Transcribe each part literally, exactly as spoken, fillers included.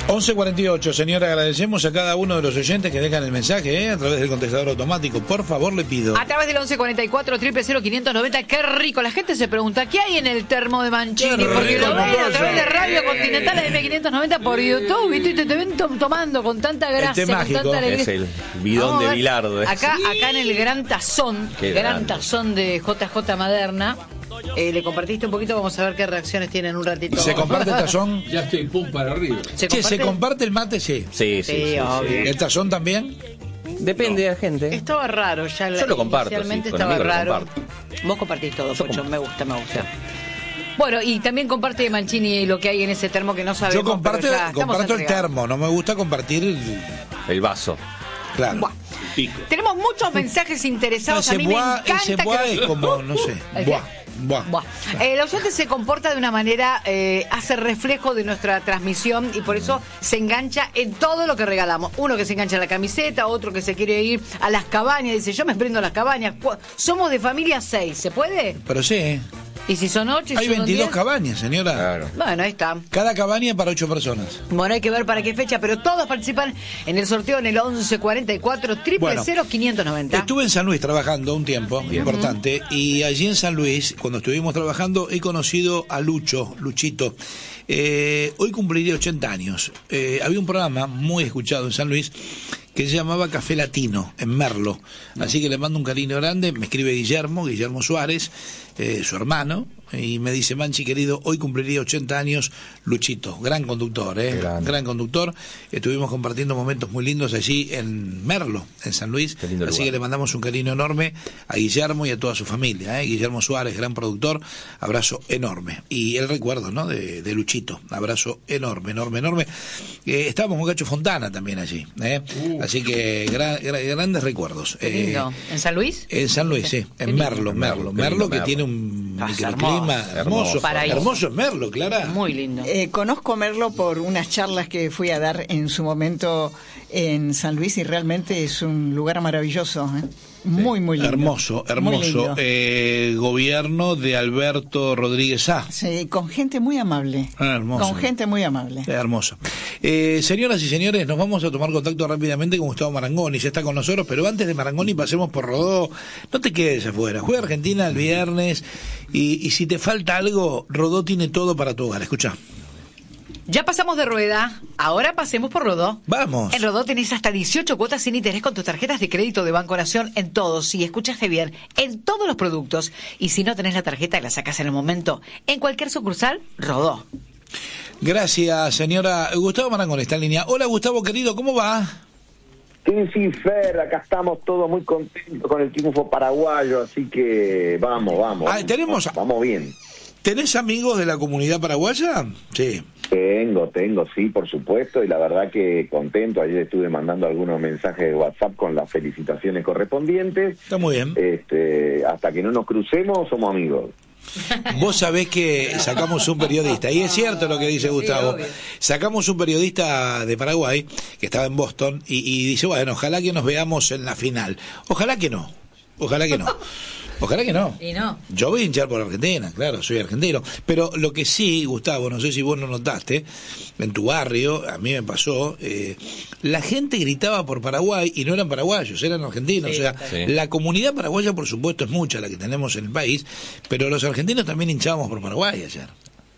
once cuarenta y ocho, señora, agradecemos a cada uno de los oyentes que dejan el mensaje ¿eh? a través del contestador automático. Por favor, le pido. A través del once cuarenta y cuatro, cero cero quinientos noventa. Qué rico. La gente se pregunta, ¿qué hay en el termo de Mancini? Porque lo ven a través de Radio Continental M quinientos noventa por YouTube, ¿viste? Y te, te ven tom- tomando con tanta gracia, Este con mágico. tanta alegría. Es el bidón Vamos a de ver, Bilardo. ¿eh? Acá, acá en el Gran Tazón, Qué Gran grande. Tazón de J J Maderna, eh, le compartiste un poquito, vamos a ver qué reacciones tienen un ratito. ¿Se comparte el tazón? Ya estoy pum para arriba. ¿Se Che, ¿se comparte? comparte el mate? Sí. Sí, sí, sí. Sí, sí, obvio. sí. ¿El tazón también? Depende de la gente. Estaba raro ya. Yo lo comparto, Inicialmente sí, con estaba amigos lo raro. comparto. Vos compartís todo, Yo Pocho, comp- me gusta, me gusta. Bueno, y también comparte Mancini lo que hay en ese termo que no sabemos. Yo comparto, pero ya estamos comparto el entregados. termo, no me gusta compartir el... El vaso. Claro. Buah. Pico. Tenemos muchos mensajes No, interesados. a ese mí me buá, encanta ese que buá los- es como, no sé, ¿El qué? buá, buá. Buah. El oyente se comporta de una manera, eh, hace reflejo de nuestra transmisión y por eso se engancha en todo lo que regalamos. Uno que se engancha en la camiseta, otro que se quiere ir a las cabañas, dice yo me prendo a las cabañas. Cu- Somos de familia seis, ¿se puede? Pero sí, ¿eh? Y si son ocho y Hay si son veintidós diez, cabañas, señora. Claro. bueno, ahí está. Cada cabaña para ocho personas. Bueno, hay que ver para qué fecha, pero todos participan en el sorteo en el once cuarenta y cuatro, cero Bueno, cero quinientos noventa. Estuve en San Luis trabajando un tiempo importante y allí en San Luis, cuando estuvimos trabajando, he conocido a Lucho, Luchito. Eh, hoy cumpliría ochenta años. Eh, había un programa muy escuchado en San Luis que se llamaba Café Latino, en Merlo. Así que le mando un cariño grande. Me escribe Guillermo, Guillermo Suárez, eh, su hermano, y me dice, Manchi querido, hoy cumpliría ochenta años Luchito, gran conductor, eh, Grande. gran conductor. Estuvimos compartiendo momentos muy lindos allí en Merlo, en San Luis. Qué lindo Así lugar. que le mandamos un cariño enorme a Guillermo y a toda su familia, eh. Guillermo Suárez, gran productor, abrazo enorme. Y el recuerdo, ¿no?, de, de Luchito, abrazo enorme, enorme, enorme. Eh, estábamos con Cacho Fontana también allí, eh. Así que gra- gra- grandes recuerdos. Qué lindo. Eh, ¿En San Luis? en San Luis, sí, Qué en lindo. Merlo, Merlo, Qué Merlo lindo que Merlo. tiene un Ah, microclima hermoso. hermoso, Paraíso. hermoso es Merlo, Clara. Muy lindo. Eh, conozco Merlo por unas charlas que fui a dar en su momento en San Luis y realmente es un lugar maravilloso, ¿eh? Muy, muy lindo. Hermoso, Muy hermoso. lindo. Eh, gobierno de Alberto Rodríguez A. Sí, con gente muy amable. Ah, hermoso. Con gente muy amable. Eh, Hermoso. Eh, señoras y señores, nos vamos a tomar contacto rápidamente con Gustavo Marangoni, ya está con nosotros, pero antes de Marangoni pasemos por Rodó. No te quedes afuera, juega Argentina el viernes y, y si te falta algo, Rodó tiene todo para tu hogar. Escucha. Ya pasamos de rueda, ahora pasemos por Rodó. Vamos. En Rodó tenés hasta dieciocho cuotas sin interés con tus tarjetas de crédito de Banco Nación en todos, si escuchaste bien, en todos los productos. Y si no tenés la tarjeta, la sacás en el momento. En cualquier sucursal, Rodó. Gracias, señora. Gustavo Marangoni está en línea. Hola, Gustavo, querido, ¿cómo va? Sí, sí, Fer, acá estamos todos muy contentos con el triunfo paraguayo, así que vamos, vamos. Ah, tenemos- Vamos bien. ¿Tenés amigos de la comunidad paraguaya? Sí. Tengo, tengo, sí, por supuesto, y la verdad que contento. Ayer estuve mandando algunos mensajes de WhatsApp con las felicitaciones correspondientes. Está muy bien. Este, hasta que no nos crucemos, somos amigos. Vos sabés que sacamos un periodista, y es cierto lo que dice Gustavo, obvio. sacamos un periodista de Paraguay que estaba en Boston y, y dice, bueno, ojalá que nos veamos en la final. Ojalá que no, ojalá que no. Ojalá que no. Y no. Yo voy a hinchar por Argentina, claro, soy argentino. Pero lo que sí, Gustavo, no sé si vos lo notaste, en tu barrio, a mí me pasó, eh, la gente gritaba por Paraguay y no eran paraguayos, eran argentinos. Sí, o sea, sí. la comunidad paraguaya, por supuesto, es mucha la que tenemos en el país, pero los argentinos también hinchábamos por Paraguay ayer.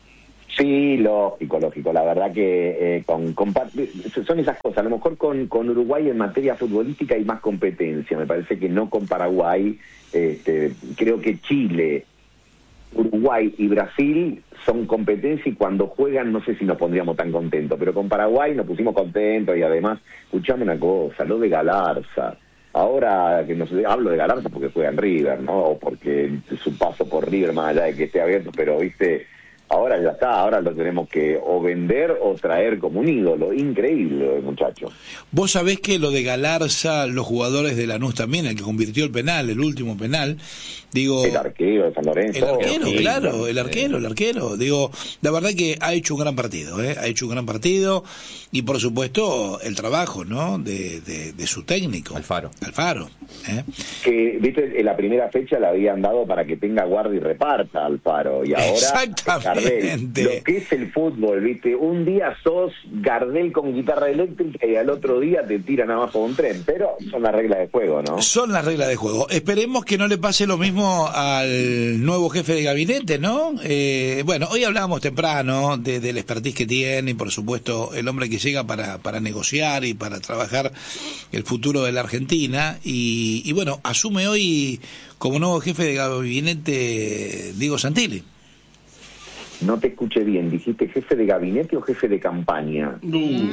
Sí, lógico, lógico. La verdad que eh, con, con son esas cosas. A lo mejor con, con Uruguay en materia futbolística hay más competencia. Me parece que no con Paraguay. Este, creo que Chile, Uruguay y Brasil son competencia y cuando juegan no sé si nos pondríamos tan contentos. Pero con Paraguay nos pusimos contentos y además, escuchame una cosa, lo de Galarza. Ahora que no sé, hablo de Galarza porque juega en River, ¿no? O porque su paso por River, más allá de que esté abierto, pero viste... Ahora ya está, ahora lo tenemos que o vender o traer como un ídolo. Increíble, muchacho. Vos sabés que lo de Galarza, los jugadores de Lanús también, el que convirtió el penal, el último penal, digo... El arquero de San Lorenzo. El arquero, sí, claro, sí. el arquero, el arquero. Digo, la verdad que ha hecho un gran partido, ¿eh? Ha hecho un gran partido y por supuesto el trabajo, ¿no? De, de, de su técnico. Alfaro. Alfaro, ¿eh? Que, viste, en la primera fecha la habían dado para que tenga guardia y reparta Alfaro. Y ahora Exactamente. Gardel, lo que es el fútbol, ¿viste? Un día sos Gardel con guitarra eléctrica y al otro día te tiran abajo de un tren, pero son las reglas de juego, ¿no? Son las reglas de juego. Esperemos que no le pase lo mismo al nuevo jefe de gabinete, ¿no? Eh, bueno, hoy hablábamos temprano de, del expertise que tiene y, por supuesto, el hombre que llega para, para negociar y para trabajar el futuro de la Argentina. Y, y bueno, asume hoy como nuevo jefe de gabinete Diego Santilli. No te escuché bien, ¿dijiste jefe de gabinete o jefe de campaña? Uh.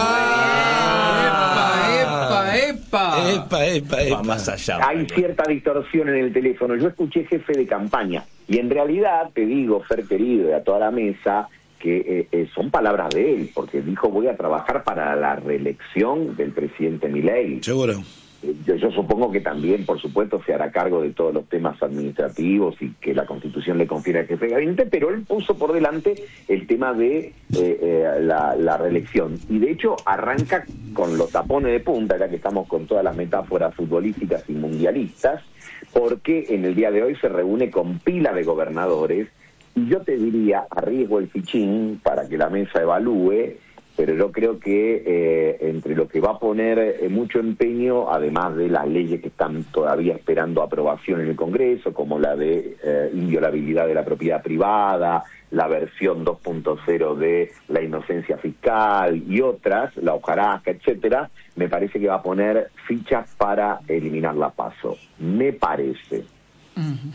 ¡Ah! ¡Epa, epa, epa! Epa, epa, Va más allá. Hay cierta distorsión en el teléfono. Yo escuché jefe de campaña. Y en realidad, te digo, Fer querido, y a toda la mesa, que eh, eh, son palabras de él, porque dijo voy a trabajar para la reelección del presidente Milei. Seguro. Yo, yo supongo que también, por supuesto, se hará cargo de todos los temas administrativos y que la Constitución le confiere al jefe de gabinete, pero él puso por delante el tema de eh, eh, la, la reelección. Y de hecho arranca con los tapones de punta, ya que estamos con todas las metáforas futbolísticas y mundialistas, porque en el día de hoy se reúne con pila de gobernadores, y yo te diría, arriesgo el fichín para que la mesa evalúe, pero yo creo que eh, entre lo que va a poner eh, mucho empeño, además de las leyes que están todavía esperando aprobación en el Congreso, como la de eh, inviolabilidad de la propiedad privada, la versión dos punto cero de la inocencia fiscal y otras, la hojarasca, etcétera, me parece que va a poner fichas para eliminar la PASO. Me parece. Uh-huh.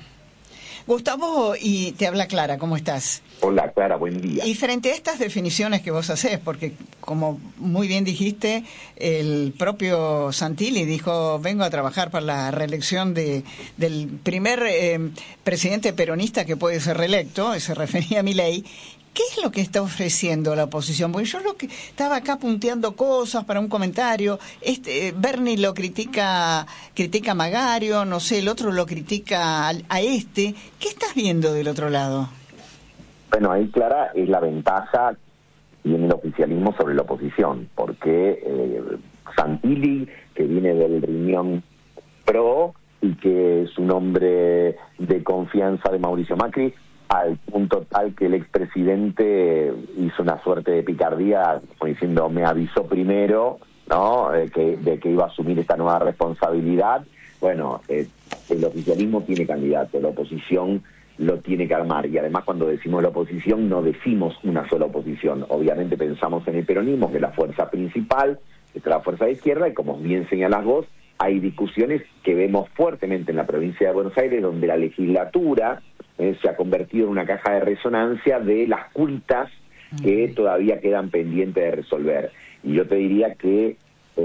Gustavo, y te habla Clara, ¿cómo estás? Hola Clara, buen día. Y frente a estas definiciones que vos hacés, porque como muy bien dijiste, el propio Santilli dijo, vengo a trabajar para la reelección de del primer eh, presidente peronista que puede ser reelecto, se refería a Milei. ¿Qué es lo que está ofreciendo la oposición? Porque yo lo que estaba acá punteando cosas para un comentario. Este, eh, Bernie lo critica, critica a Magario, no sé, el otro lo critica a, a este. ¿Qué estás viendo del otro lado? Bueno, ahí, Clara, es la ventaja y en el oficialismo sobre la oposición, porque eh, Santilli, que viene del riñón pro y que es un hombre de confianza de Mauricio Macri, al punto tal que el expresidente hizo una suerte de picardía, como diciendo, me avisó primero, ¿no?, eh, que, de que iba a asumir esta nueva responsabilidad. Bueno, eh, el oficialismo tiene candidato, la oposición lo tiene que armar, y además cuando decimos la oposición no decimos una sola oposición, obviamente pensamos en el peronismo, que es la fuerza principal, está la fuerza de izquierda, y como bien señalás vos, hay discusiones que vemos fuertemente en la provincia de Buenos Aires, donde la legislatura eh, se ha convertido en una caja de resonancia de las cuitas que todavía quedan pendientes de resolver. Y yo te diría que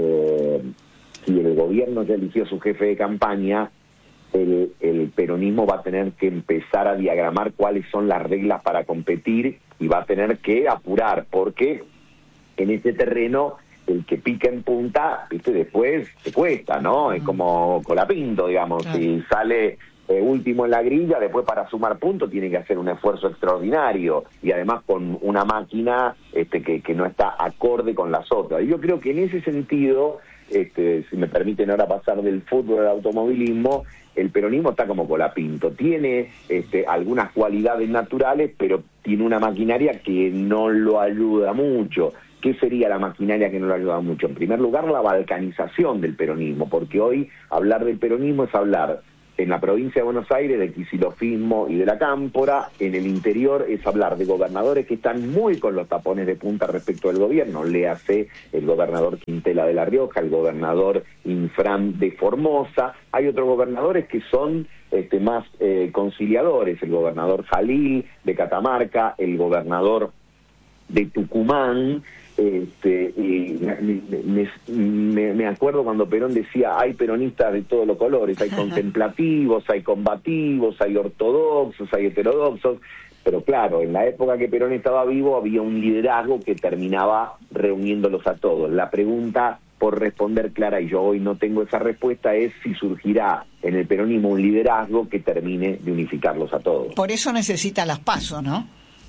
eh, si el gobierno ya eligió su jefe de campaña, el, el peronismo va a tener que empezar a diagramar cuáles son las reglas para competir y va a tener que apurar, porque en ese terreno el que pica en punta, viste, después te cuesta, ¿no? Es como Colapinto, digamos, claro. Si sale eh, último en la grilla, después para sumar puntos tiene que hacer un esfuerzo extraordinario, y además con una máquina este, que, que no está acorde con las otras. Y yo creo que en ese sentido, este, si me permiten ahora pasar del fútbol al automovilismo, el peronismo está como Colapinto, tiene este, algunas cualidades naturales, pero tiene una maquinaria que no lo ayuda mucho. ¿Qué sería la maquinaria que no lo ayuda mucho? En primer lugar, la balcanización del peronismo, porque hoy hablar del peronismo es hablar en la provincia de Buenos Aires de quisilofismo y de la cámpora, en el interior es hablar de gobernadores que están muy con los tapones de punta respecto del gobierno, léase el gobernador Quintela de La Rioja, el gobernador Infran de Formosa, hay otros gobernadores que son este, más eh, conciliadores, el gobernador Jalil de Catamarca, el gobernador de Tucumán. Este, y me, me, me acuerdo cuando Perón decía, hay peronistas de todos los colores, hay contemplativos, hay combativos, hay ortodoxos, hay heterodoxos, pero claro, en la época que Perón estaba vivo había un liderazgo que terminaba reuniéndolos a todos. La pregunta por responder, Clara, y yo hoy no tengo esa respuesta, es si surgirá en el peronismo un liderazgo que termine de unificarlos a todos. Por eso necesita las PASO, ¿no?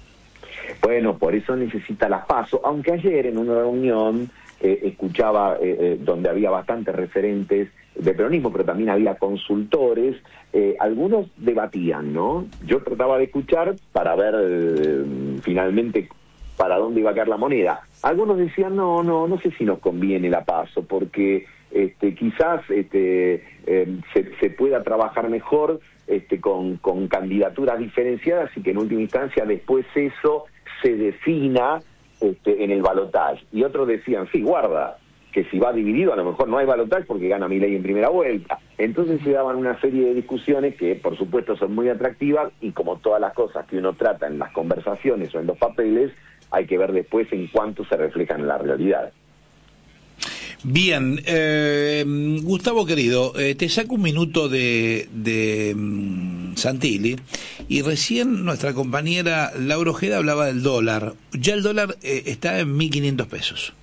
Bueno, por eso necesita las PASO, aunque ayer en una reunión eh, escuchaba, eh, eh, donde había bastantes referentes, de peronismo, pero también había consultores, eh, algunos debatían, ¿no? Yo trataba de escuchar para ver eh, finalmente para dónde iba a caer la moneda. Algunos decían, no, no, no sé si nos conviene la PASO, porque este, quizás este, eh, se, se pueda trabajar mejor este, con, con candidaturas diferenciadas y que en última instancia después eso se defina este, en el balotaje. Y otros decían, sí, guarda, que si va dividido a lo mejor no hay balotaje porque gana Milei en primera vuelta. Entonces se daban una serie de discusiones que por supuesto son muy atractivas y como todas las cosas que uno trata en las conversaciones o en los papeles, hay que ver después en cuánto se reflejan en la realidad. Bien, eh, Gustavo querido, eh, te saco un minuto de, de um, Santilli y recién nuestra compañera Laura Ojeda hablaba del dólar. Ya el dólar eh, está en mil quinientos pesos.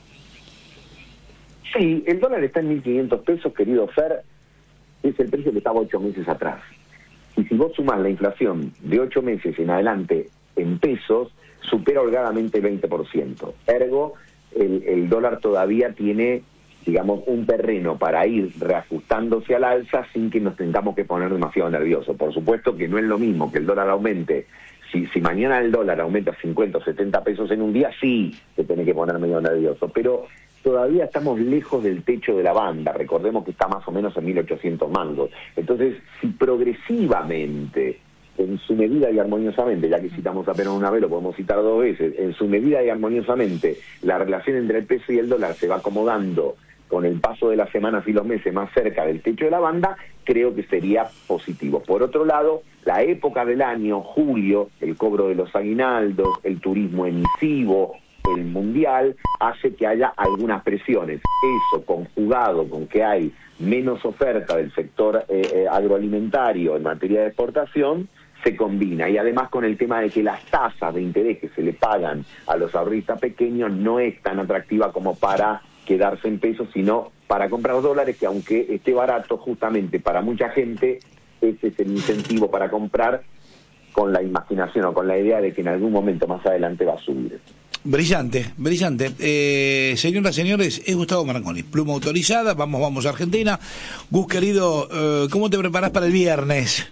Sí, el dólar está en mil quinientos pesos, querido Fer, es el precio que estaba ocho meses atrás. Y si vos sumás la inflación de ocho meses en adelante en pesos, supera holgadamente el veinte por ciento. Ergo, el, el dólar todavía tiene, digamos, un terreno para ir reajustándose al alza sin que nos tengamos que poner demasiado nerviosos. Por supuesto que no es lo mismo que el dólar aumente. Si, si mañana el dólar aumenta cincuenta o setenta pesos en un día, sí se tiene que poner medio nervioso. Pero todavía estamos lejos del techo de la banda. Recordemos que está más o menos en mil ochocientos mangos. Entonces, si progresivamente, en su medida y armoniosamente, ya que citamos apenas una vez, lo podemos citar dos veces, en su medida y armoniosamente, la relación entre el peso y el dólar se va acomodando con el paso de las semanas y los meses más cerca del techo de la banda, creo que sería positivo. Por otro lado, la época del año, julio, el cobro de los aguinaldos, el turismo emisivo, el mundial, hace que haya algunas presiones. Eso, conjugado con que hay menos oferta del sector eh, eh, agroalimentario en materia de exportación, se combina. Y además con el tema de que las tasas de interés que se le pagan a los ahorristas pequeños no es tan atractiva como para quedarse en pesos, sino para comprar dólares, que aunque esté barato, justamente para mucha gente ese es el incentivo para comprar, con la imaginación o con la idea de que en algún momento más adelante va a subir. Brillante, brillante. Eh, señoras, señores, es Gustavo Marangoni, pluma autorizada, vamos, vamos a Argentina. Gus, querido, eh, ¿cómo te preparás para el viernes?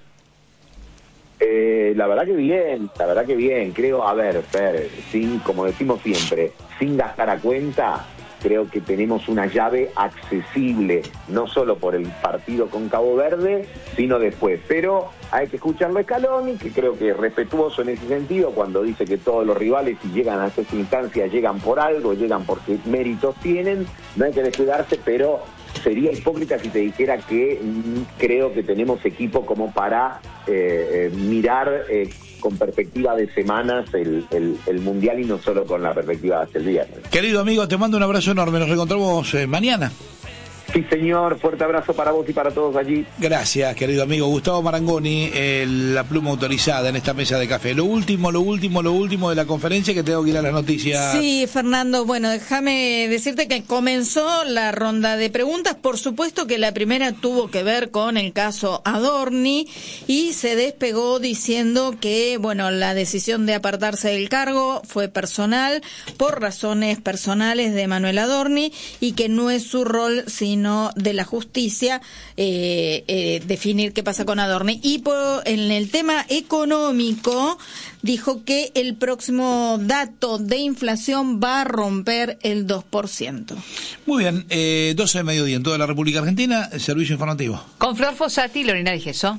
Eh, la verdad que bien, la verdad que bien. Creo, a ver, Fer, sin, como decimos siempre, sin gastar a cuenta, creo que tenemos una llave accesible, no solo por el partido con Cabo Verde, sino después. Pero hay que escucharlo a Scaloni, que creo que es respetuoso en ese sentido, cuando dice que todos los rivales, si llegan a estas instancias, llegan por algo, llegan porque méritos tienen. No hay que descuidarse, pero sería hipócrita si te dijera que mm, creo que tenemos equipo como para eh, eh, mirar eh, con perspectiva de semanas el, el, el Mundial y no solo con la perspectiva hasta el viernes. Querido amigo, te mando un abrazo enorme, nos reencontramos eh, mañana. Sí, señor, fuerte abrazo para vos y para todos allí. Gracias, querido amigo Gustavo Marangoni, eh, la pluma autorizada en esta mesa de café. Lo último, lo último, lo último de la conferencia, que tengo que ir a las noticias. Sí, Fernando, bueno, déjame decirte que comenzó la ronda de preguntas. Por supuesto que la primera tuvo que ver con el caso Adorni y se despegó diciendo que, bueno, la decisión de apartarse del cargo fue personal, por razones personales de Manuel Adorni, y que no es su rol, sino de la justicia, eh, eh, definir qué pasa con Adorni. Y por, en el tema económico, dijo que el próximo dato de inflación va a romper el dos por ciento. Muy bien, eh, doce de mediodía en toda la República Argentina, servicio informativo. Con Flor Fossati y Lorena de Gesso.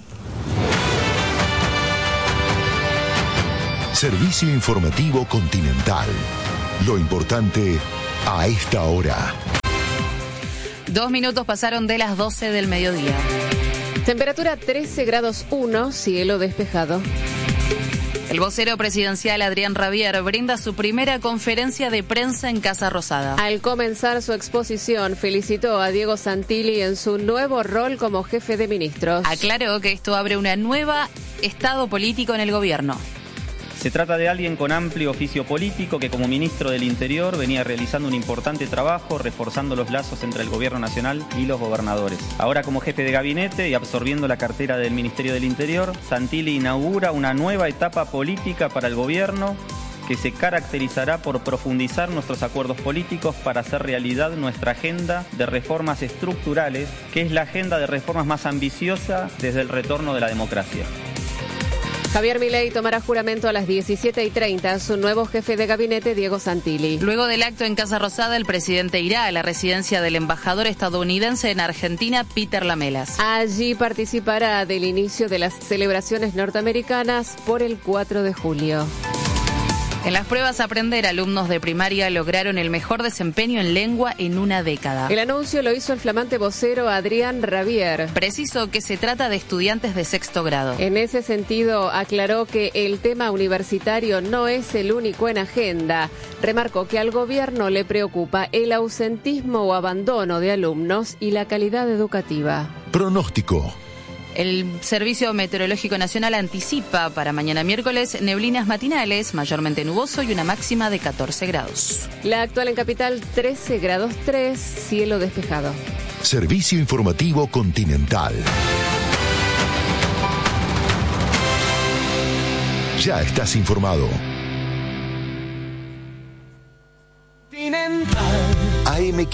Servicio informativo Continental. Lo importante a esta hora. Dos minutos pasaron de las doce del mediodía. Temperatura trece grados uno, cielo despejado. El vocero presidencial Adrián Rabier brinda su primera conferencia de prensa en Casa Rosada. Al comenzar su exposición, felicitó a Diego Santilli en su nuevo rol como jefe de ministros. Aclaró que esto abre una nueva estado político en el gobierno. Se trata de alguien con amplio oficio político que como ministro del Interior venía realizando un importante trabajo reforzando los lazos entre el gobierno nacional y los gobernadores. Ahora como jefe de gabinete y absorbiendo la cartera del Ministerio del Interior, Santilli inaugura una nueva etapa política para el gobierno que se caracterizará por profundizar nuestros acuerdos políticos para hacer realidad nuestra agenda de reformas estructurales, que es la agenda de reformas más ambiciosa desde el retorno de la democracia. Javier Milei tomará juramento a las diecisiete y treinta, su nuevo jefe de gabinete, Diego Santilli. Luego del acto en Casa Rosada, el presidente irá a la residencia del embajador estadounidense en Argentina, Peter Lamelas. Allí participará del inicio de las celebraciones norteamericanas por el cuatro de julio. En las pruebas Aprender, alumnos de primaria lograron el mejor desempeño en lengua en una década. El anuncio lo hizo el flamante vocero Adrián Rabier. Preciso que se trata de estudiantes de sexto grado. En ese sentido, aclaró que el tema universitario no es el único en agenda. Remarcó que al gobierno le preocupa el ausentismo o abandono de alumnos y la calidad educativa. Pronóstico. El Servicio Meteorológico Nacional anticipa para mañana miércoles neblinas matinales, mayormente nuboso y una máxima de catorce grados. La actual en Capital, trece grados tres, cielo despejado. Servicio Informativo Continental. Ya estás informado. A M